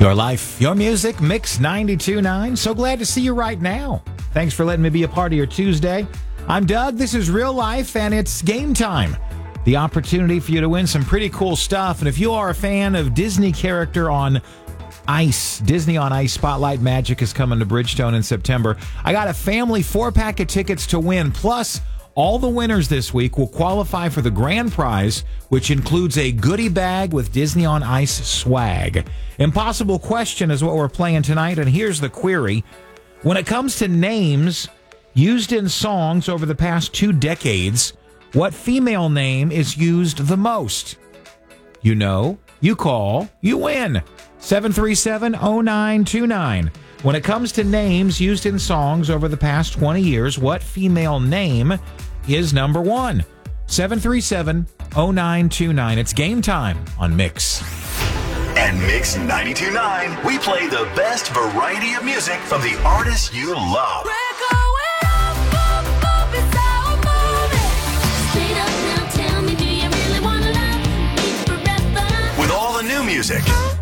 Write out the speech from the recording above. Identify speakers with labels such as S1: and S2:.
S1: Your life, your music, Mix 92.9. So glad to see you right now. Thanks for letting me be a part of your Tuesday. I'm Doug. This is Real Life, and it's game time. The opportunity for you to win some pretty cool stuff. And if you are a fan of Disney character on Ice, Disney on Ice Spotlight Magic is coming to Bridgestone in September. I got a family 4-pack of tickets to win. Plus, all the winners this week will qualify for the grand prize, which includes a goodie bag with Disney on Ice swag. Impossible Question is what we're playing tonight, and here's the query. When it comes to names used in songs over the past 2 decades, what female name is used the most? You know, you call, you win. 737-0929. When it comes to names used in songs over the past 20 years, what female name is number one? 737-0929. It's game time on Mix.
S2: And Mix 92.9, we play the best variety of music from the artists you love. With all the new music.